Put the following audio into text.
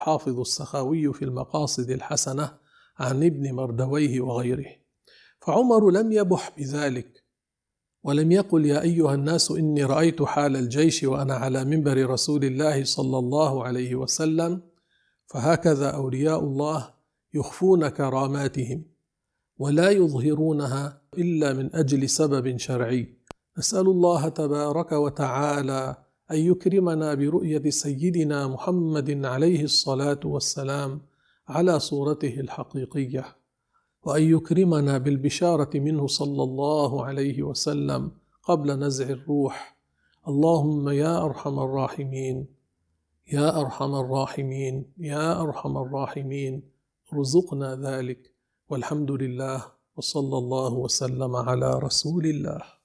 حافظ السخاوي في المقاصد الحسنة عن ابن مردويه وغيره. فعمر لم يبح بذلك، ولم يقل يا أيها الناس إني رأيت حال الجيش وأنا على منبر رسول الله صلى الله عليه وسلم. فهكذا أولياء الله يخفون كراماتهم ولا يظهرونها إلا من أجل سبب شرعي. نسأل الله تبارك وتعالى أن يكرمنا برؤية سيدنا محمد عليه الصلاة والسلام على صورته الحقيقية، وأن يكرمنا بالبشارة منه صلى الله عليه وسلم قبل نزع الروح. اللهم يا أرحم الراحمين يا أرحم الراحمين يا أرحم الراحمين ارزقنا ذلك، والحمد لله، وصلى الله وسلم على رسول الله.